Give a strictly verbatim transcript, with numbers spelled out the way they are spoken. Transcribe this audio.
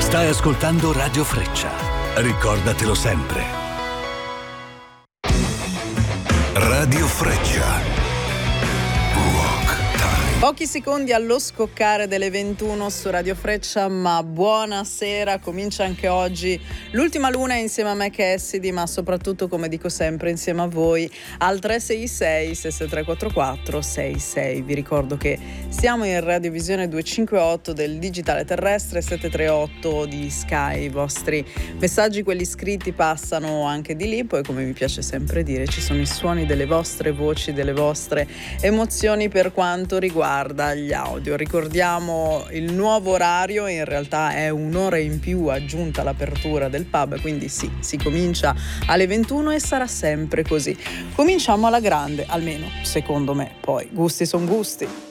Stai ascoltando Radio Freccia. Ricordatelo sempre. Radio Freccia. Pochi secondi allo scoccare delle ventuno su Radio Freccia, ma buonasera, comincia anche oggi l'ultima luna insieme a me che è Essidi, ma soprattutto, come dico sempre, insieme a voi al tre sei sei sei sei tre quattro quattro sei sei. Vi ricordo che siamo in radiovisione duecentocinquantotto del digitale terrestre, sette tre otto di Sky. I vostri messaggi, quelli scritti, passano anche di lì, poi, come mi piace sempre dire, ci sono i suoni delle vostre voci, delle vostre emozioni per quanto riguarda gli audio. Ricordiamo il nuovo orario, in realtà è un'ora in più aggiunta all'apertura del pub, quindi sì, si comincia alle ventuno e sarà sempre così. Cominciamo alla grande, almeno secondo me, poi gusti son gusti.